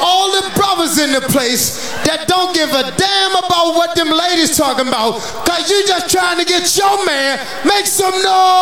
all the brothers in the place that don't give a damn about what them ladies talking about, cause you just trying to get your man. Make some noise.